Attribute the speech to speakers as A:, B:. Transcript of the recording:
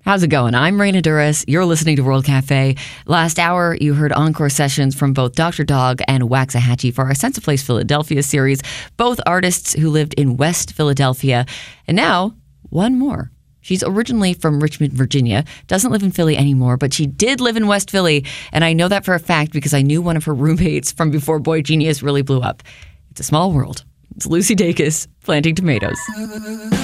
A: How's it going? I'm Raina Duras. You're listening to World Cafe. Last hour, you heard encore sessions from both Dr. Dog and Waxahachie for our Sense of Place Philadelphia series, both artists who lived in West Philadelphia. And now, one more. She's originally from Richmond, Virginia, doesn't live in Philly anymore, but she did live in West Philly. And I know that for a fact because I knew one of her roommates from before Boy Genius really blew up. It's a small world. It's Lucy Dacus planting tomatoes.